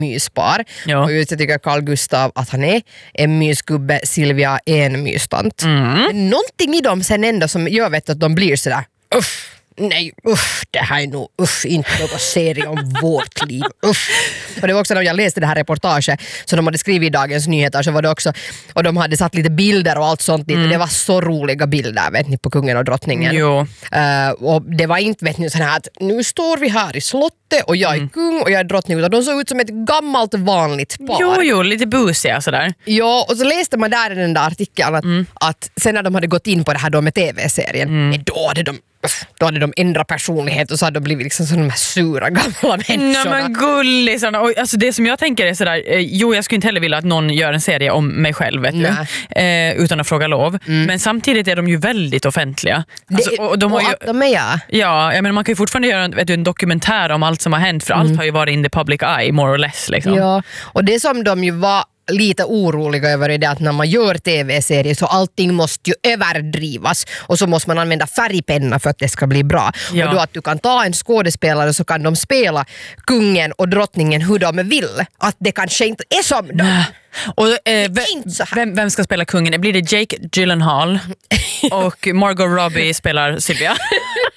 myspar. Ja. Och just jag tycker Carl Gustav att han är en mysgubbe, Silvia är en mystant. Men någonting i dem sen ändå som gör vet att de blir sådär nej, det här är nog inte någon serie om vårt liv. Och det var också när jag läste det här reportaget som de hade skrivit i Dagens Nyheter, så var det också, och de hade satt lite bilder och allt sånt dit, och det var så roliga bilder, vet ni, på kungen och drottningen. Och det var inte, vet ni, sån här att nu står vi här i slottet och jag är kung och jag är drottning, utan de såg ut som ett gammalt vanligt par. Jo, lite busiga sådär. Ja, och så läste man där i den där artikeln att sen när de hade gått in på det här då med tv-serien, då hade de ändrat personlighet och så hade de blivit liksom sådana här sura gamla människor. Nej men gullisarna. Och alltså det som jag tänker är sådär, jag skulle inte heller vilja att någon gör en serie om mig själv, vet du, utan att fråga lov. Men samtidigt är de ju väldigt offentliga. Alltså, och de har ju, ja, men man kan ju fortfarande göra en dokumentär om allt som har hänt, för allt har ju varit in the public eye, more or less. Liksom. Ja, och det som de ju var lite oroliga över är det att när man gör tv-serier så allting måste ju överdrivas och så måste man använda färgpenna för att det ska bli bra. Ja. Och då att du kan ta en skådespelare så kan de spela kungen och drottningen hur de vill. Att det kanske inte är som dem. Och vem ska spela kungen? Blir det Jake Gyllenhaal och Margot Robbie spelar Sylvia?